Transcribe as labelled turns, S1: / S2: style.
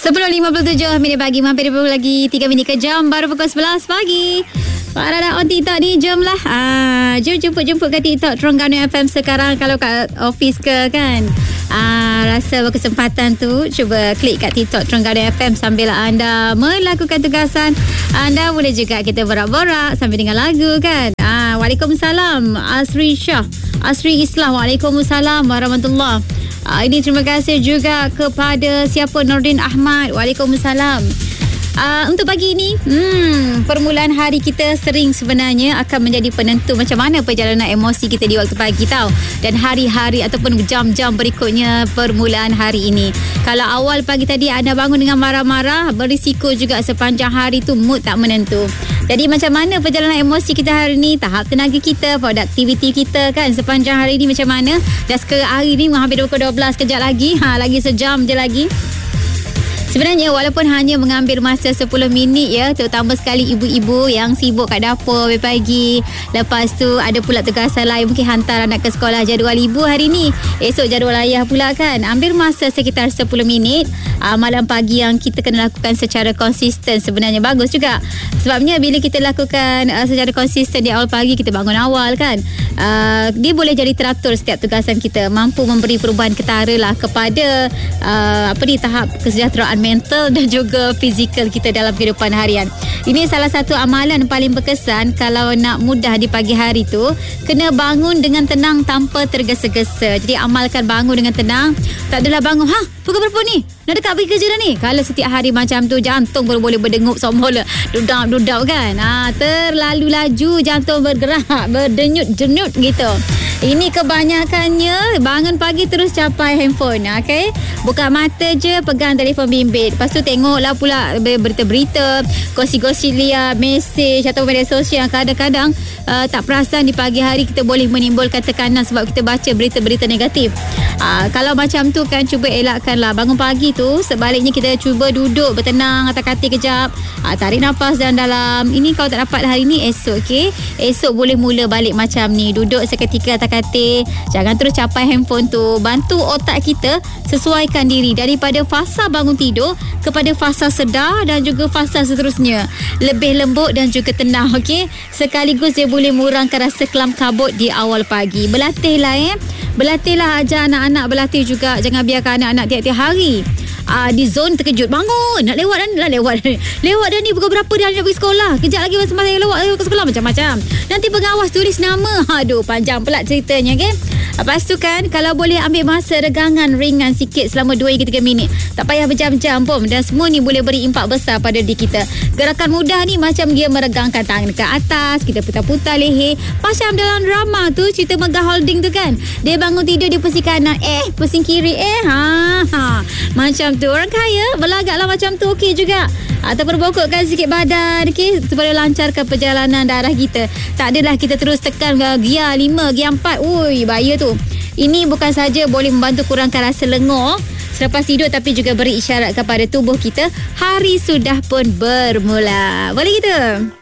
S1: 10.57 pagi. Hampir lagi 3 minit ke jam. Baru pukul 11 pagi. Para dah on TikTok ni, jom lah. Jom jemput kat TikTok Terengganu FM sekarang. Kalau kat office ke kan, rasa berkesempatan tu, cuba klik kat TikTok Terengganu FM sambil anda melakukan tugasan. Anda boleh juga kita borak-borak sambil dengar lagu kan. Waalaikumsalam Asri Shah, Asri Islam. Waalaikumsalam warahmatullahi. Ini terima kasih juga kepada siapa, Nordin Ahmad. Waalaikumsalam. Untuk pagi ini, permulaan hari kita sering sebenarnya akan menjadi penentu macam mana perjalanan emosi kita di waktu pagi tau. Dan hari-hari ataupun jam-jam berikutnya permulaan hari ini. Kalau awal pagi tadi anda bangun dengan marah-marah, berisiko juga sepanjang hari tu mood tak menentu. Jadi macam mana perjalanan emosi kita hari ni, tahap tenaga kita, produktiviti kita kan sepanjang hari ni macam mana. Dan sekarang hari ni hampir pukul 12, kejap lagi, lagi sejam je lagi. Sebenarnya walaupun hanya mengambil masa 10 minit ya, terutama sekali ibu-ibu yang sibuk kat dapur pagi. Lepas tu ada pula tugasan lain, mungkin hantar anak ke sekolah, jadual ibu hari ni, esok jadual ayah pula kan. Ambil masa sekitar 10 minit malam pagi yang kita kena lakukan secara konsisten. Sebenarnya bagus juga. Sebabnya bila kita lakukan secara konsisten di awal pagi, kita bangun awal kan, dia boleh jadi teratur setiap tugasan kita, mampu memberi perubahan ketara lah kepada tahap kesejahteraan mental dan juga fizikal kita dalam kehidupan harian. Ini salah satu amalan paling berkesan kalau nak mudah di pagi hari tu, kena bangun dengan tenang tanpa tergesa-gesa. Jadi amalkan bangun dengan tenang. Tak adalah bangun, pukul berapa ni? Nak dekat pergi kerja dah ni? Kalau setiap hari macam tu, jantung baru boleh berdengup semula. Dudap kan. Terlalu laju jantung bergerak, berdenyut-denyut gitu. Ini kebanyakannya bangun pagi terus capai handphone, okay? Buka mata je, pegang telefon bimbit. Lepas tu tengoklah pula berita-berita, gosip-gosip liar, mesej atau media sosial yang kadang-kadang tak perasan di pagi hari kita boleh menimbulkan tekanan sebab kita baca berita-berita negatif. Kalau macam tu kan, cuba elakkanlah bangun pagi tu. Sebaliknya kita cuba duduk bertenang atas katil kejap, tarik nafas dalam-dalam. Ini kalau tak dapat hari ni, esok, okay? Esok boleh mula balik macam ni, duduk seketika atas katil. Jangan terus capai handphone tu. Bantu otak kita sesuaikan diri daripada fasa bangun tidur kepada fasa sedar dan juga fasa seterusnya. Lebih lembut dan juga tenang, okay? Sekaligus dia boleh mengurangkan rasa kelam kabut di awal pagi. Berlatihlah Berlatihlah, ajar anak-anak berlatih juga. Jangan biarkan anak-anak tiap-tiap hari di zone terkejut. Bangun, nak lewat dah ni, pukul berapa dah nak pergi sekolah? Kejap lagi masa saya lewat ke sekolah, macam-macam. Nanti pengawas tulis nama. Aduh, panjang pula ceritanya, okay? Lepas tu kan, kalau boleh ambil masa regangan ringan sikit selama 2 hingga 3 minit. Tak payah berjam-jam pun. Dan semua ni boleh beri impak besar pada diri kita. Gerakan mudah ni macam dia meregangkan tangan ke atas, kita putar-putar leher. Macam dalam drama tu, cerita Megah Holding tu kan. Dia bangun tidur, dia pusing kanan, pusing kiri, macam tu. Orang kaya berlagaklah macam tu, okey juga. Ataupun bokokkan sikit badan, okay, supaya lancarkan perjalanan darah kita. Tak adalah kita terus tekan gear 5, gear 4. Ui, bahaya tu. Ini bukan saja boleh membantu kurangkan rasa lengur selepas tidur, tapi juga beri isyarat kepada tubuh kita hari sudah pun bermula. Boleh gitu?